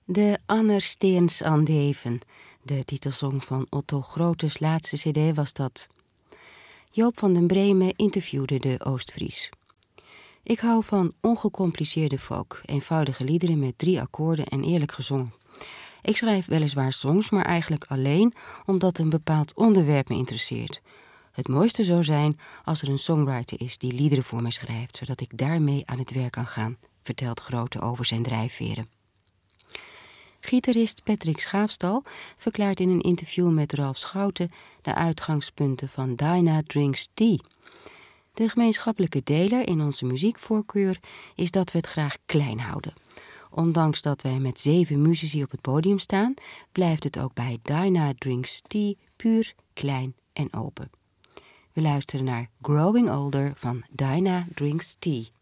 De Annersteens aan Deven, de titelsong van Otto Grotes laatste cd was dat. Joop van den Bremen interviewde de Oostfries. Ik hou van ongecompliceerde folk, eenvoudige liederen met 3 akkoorden en eerlijk gezongen. Ik schrijf weliswaar songs, maar eigenlijk alleen omdat een bepaald onderwerp me interesseert. Het mooiste zou zijn als er een songwriter is die liederen voor mij schrijft, zodat ik daarmee aan het werk kan gaan, vertelt Grote over zijn drijfveren. Gitarist Patrick Schaafstal verklaart in een interview met Ralf Schouten de uitgangspunten van Dinah Drinks Tea. De gemeenschappelijke deler in onze muziekvoorkeur is dat we het graag klein houden. Ondanks dat wij met 7 muzici op het podium staan, blijft het ook bij Dinah Drinks Tea puur, klein en open. We luisteren naar Growing Older van Dinah Drinks Tea.